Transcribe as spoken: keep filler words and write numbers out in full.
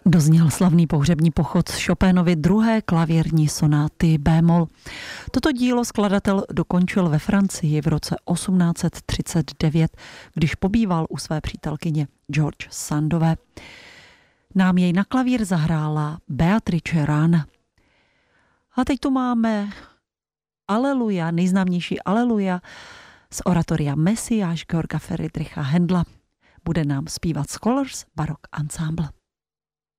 Dozněl slavný pohřební pochod z Chopénovy druhé klavírní sonáty bémol. Toto dílo skladatel dokončil ve Francii v roce osmnáct set třicet devět, když pobýval u své přítelkyně George Sandové. Nám jej na klavír zahrála Beatrice Rana. A teď tu máme Aleluja, nejznámější Aleluja z oratoria Mesiáš Georga Friedricha Händla. Bude nám zpívat Scholars Baroque Ensemble.